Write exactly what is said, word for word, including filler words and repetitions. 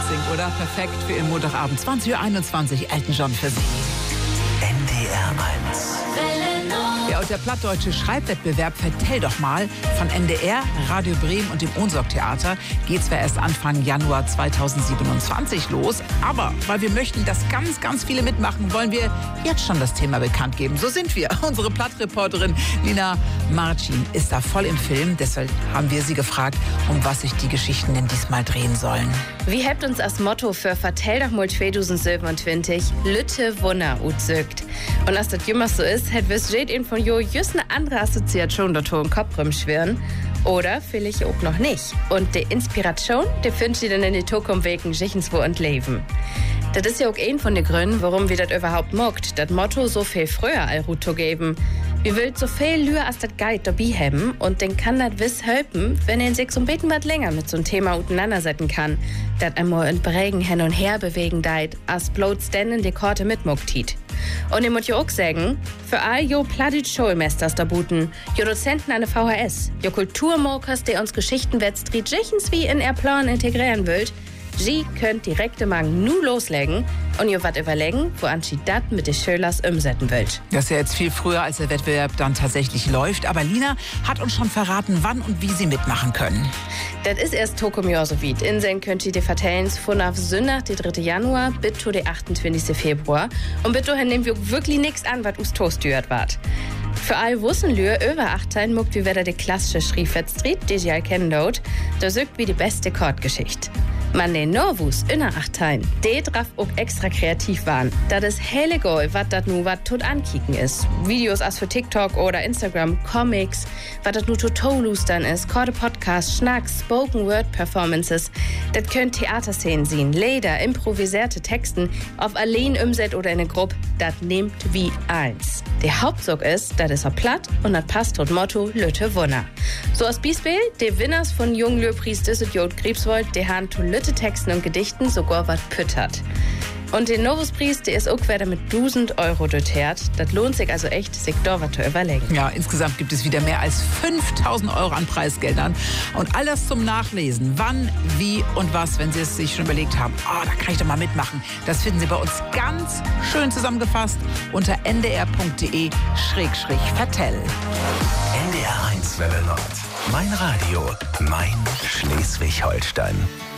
Welsing, oder? Perfekt für Ihren Montagabend. zwanzig Uhr einundzwanzig, Elton John für Sie. N D R eins. Ja, und der plattdeutsche Schreibwettbewerb Vertell doch mal von N D R, Radio Bremen und dem Ohnsorg-Theater geht zwar erst Anfang Januar zweitausendsiebenundzwanzig los, aber weil wir möchten, dass ganz, ganz viele mitmachen, wollen wir jetzt schon das Thema bekannt geben. So sind wir. Unsere Plattreporterin Lina Marcin ist da voll im Film. Deshalb haben wir sie gefragt, um was sich die Geschichten denn diesmal drehen sollen. Wie habt uns als Motto für Vertell doch mal zweitausendsiebenundzwanzig Lütte Wunder utzögt. Und als das jemals so ist, hat wisst jeden von jo just eine andere Assoziation dazu im Kopf rumschwirren. Oder vielleicht auch noch nicht. Und die Inspiration, die findet ihr dann in die Zukunft wegen Schichenswo und Leben. Das ist ja auch ein von den Gründen, warum wir das überhaupt mogt, das Motto so viel früher Alruto geben. Wir wollen so viel Lühr als das Guide dabei haben und den kann das wiss helfen, wenn er sich so ein bisschen was länger mit so einem Thema auseinandersetzen kann, das einmal in Prägen hin und her bewegen deit, als bloß denn in die Korte mitmuckt hiet. Und ich muss ja auch sagen, für all jo plattdeutsch Schulmesters da buten, jo Dozenten an der V H S, jo Kulturmokers, die uns Geschichtenwettstreet Schichens wie in ihr Plan integrieren wollt, Sie könnt direkt Mang nu loslegen und ihr wat überlegen, wo Anschi dat mit den Schölers umsetzen wollt. Das ist ja jetzt viel früher, als der Wettbewerb dann tatsächlich läuft. Aber Lina hat uns schon verraten, wann und wie Sie mitmachen können. Das ist erst Tokom Jahr so weit. Inseln könnt ihr die vertellen von auf Sonntag, den dritten Januar, bis zu den achtundzwanzigsten Februar. Und bis dahin nehmen wir wirklich nichts an, was us Toaststeuert wart. Für all Wussenlühr über achtzehn muckt wie wieder die klassische Schriefettstreet, die Sie all kennen dort. Da sögt wie die beste Chordgeschichte. Man den Norwus in der achtzehn, die drauf auch extra kreativ waren. Das ist helle Goal, was das nu wat tot ankicken ist. Videos als für TikTok oder Instagram, Comics, was das nu total dann ist, Korte Podcasts, Schnacks, Spoken Word Performances. Das könnt Theaterszenen sehen, Lieder, improvisierte Texten, auf allein umset oder in eine Gruppe, das nehmt wie eins. Der Hauptzug ist, das ist auch platt und das passt tot Motto Lütte Wunder. So als Beispiel, die Winners von Junglöhrpreis Düsseldorf Krebswold, die haben zu Lütte Texten und Gedichten sogar was püttert. Und den Novuspreis, der ist auch wieder mit tausend Euro dotiert. Das lohnt sich also echt, sich da was zu überlegen. Ja, insgesamt gibt es wieder mehr als fünftausend Euro an Preisgeldern. Und all das zum Nachlesen. Wann, wie und was, wenn Sie es sich schon überlegt haben. Oh, da kann ich doch mal mitmachen. Das finden Sie bei uns ganz schön zusammengefasst unter n d r punkt d e schrägstrich vertell. N D R eins Welle Nord. Mein Radio, mein Schleswig-Holstein.